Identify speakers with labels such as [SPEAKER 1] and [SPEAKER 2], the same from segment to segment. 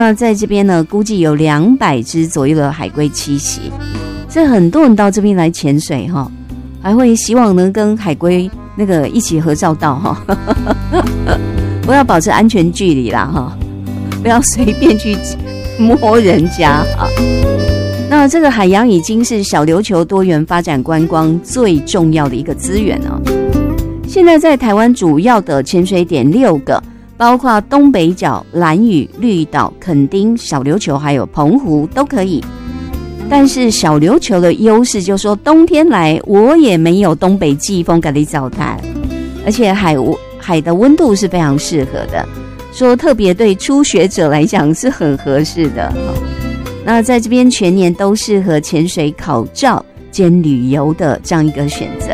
[SPEAKER 1] 那在这边呢，估计有200只左右的海龟栖息，所以很多人到这边来潜水哈，还会希望能跟海龟那个一起合照到哈，不要保持安全距离啦哈，不要随便去摸人家哈。那这个海洋已经是小琉球多元发展观光最重要的一个资源哦。现在在台湾主要的潜水点6个，包括东北角、兰屿、绿岛、垦丁、小琉球还有澎湖都可以。但是小琉球的优势就是说，冬天来我也没有东北季风给你糟蹋，而且海的温度是非常适合的，说特别对初学者来讲是很合适的。那在这边全年都适合潜水考照兼旅游的这样一个选择。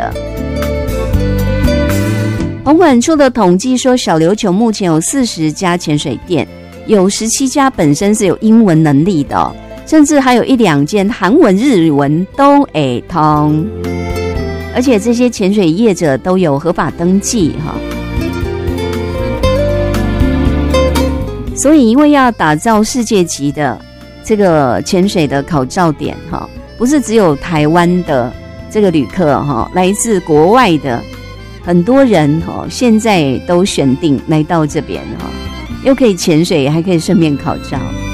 [SPEAKER 1] 澎管处的统计说，小琉球目前有40家潜水店，有17家本身是有英文能力的甚至还有1-2间韩文、日文都会通，而且这些潜水业者都有合法登记所以因为要打造世界级的这个潜水的考照点不是只有台湾的这个旅客来自国外的很多人现在都选定来到这边又可以潜水，还可以顺便考照。